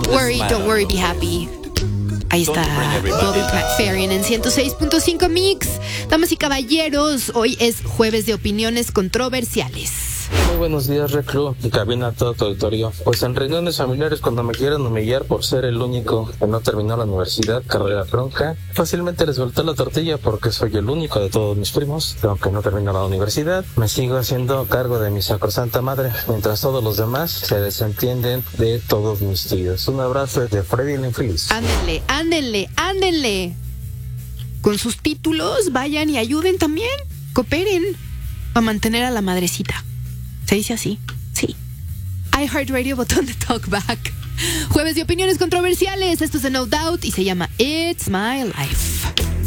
Don't worry, be happy. Ahí está Bobby McFerrin en 106.5 Mix. Damas y caballeros, hoy es jueves de opiniones controversiales. Muy buenos días, Reclu, y cabina a todo tu auditorio. Pues en reuniones familiares, cuando me quieren humillar por ser el único que no terminó la universidad, carrera tronca, fácilmente les volteo la tortilla porque soy el único de todos mis primos, que aunque no terminó la universidad, me sigo haciendo cargo de mi sacrosanta madre, mientras todos los demás se desentienden de todos mis tíos. Un abrazo de Freddy Linfries. Ándenle. Con sus títulos, vayan y ayuden también, cooperen a mantener a la madrecita. ¿Se dice así? Sí. iHeartRadio, botón de talkback. Jueves de opiniones controversiales. Esto es de No Doubt y se llama It's My Life.